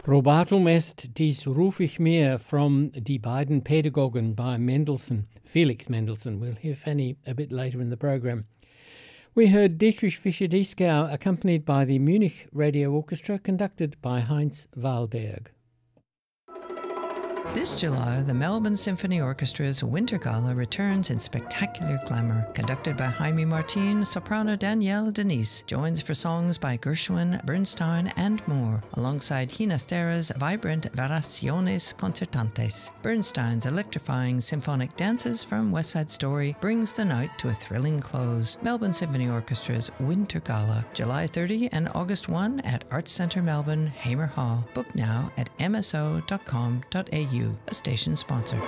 Probatum est, dies ruf ich mir, from Die beiden Pädagogen by Mendelssohn, Felix Mendelssohn. We'll hear Fanny a bit later in the programme. We heard Dietrich Fischer-Dieskau accompanied by the Munich Radio Orchestra conducted by Heinz Wahlberg. This July, the Melbourne Symphony Orchestra's Winter Gala returns in spectacular glamour. Conducted by Jaime Martin, soprano Danielle Denise joins for songs by Gershwin, Bernstein, and more, alongside Ginastera's vibrant Variaciones Concertantes. Bernstein's electrifying symphonic dances from West Side Story brings the night to a thrilling close. Melbourne Symphony Orchestra's Winter Gala, July 30 and August 1 at Arts Centre Melbourne, Hamer Hall. Book now at mso.com.au. A station sponsor.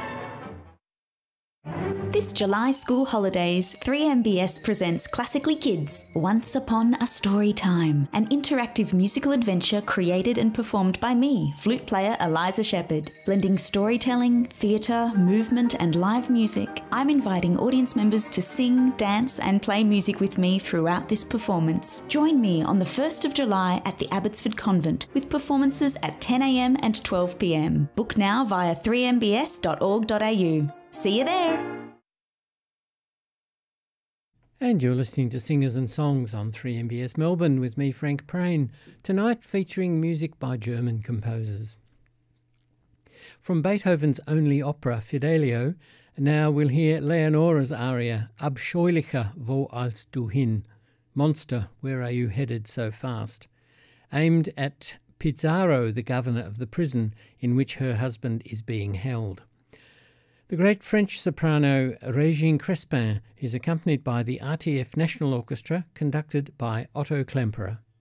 This July school holidays, 3MBS presents Classically Kids, Once Upon a Story Time, an interactive musical adventure created and performed by me, flute player Eliza Shepherd. Blending storytelling, theatre, movement and live music, I'm inviting audience members to sing, dance and play music with me throughout this performance. Join me on the 1st of July at the Abbotsford Convent with performances at 10 a.m. and 12 p.m. Book now via 3mbs.org.au. See you there! And you're listening to Singers and Songs on 3MBS Melbourne with me, Frank Prain, tonight featuring music by German composers. From Beethoven's only opera, Fidelio, now we'll hear Leonora's aria, Abscheulicher, wo eilst du hin? Monster, where are you headed so fast? Aimed at Pizarro, the governor of the prison in which her husband is being held. The great French soprano Régine Crespin is accompanied by the RTF National Orchestra, conducted by Otto Klemperer.